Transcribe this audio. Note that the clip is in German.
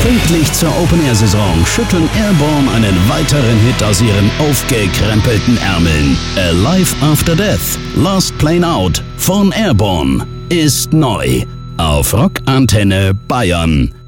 Pünktlich zur Open-Air-Saison schütteln Airborne einen weiteren Hit aus ihren aufgekrempelten Ärmeln. Alive After Death, Last Plane Out von Airborne ist neu auf Rock Antenne Bayern.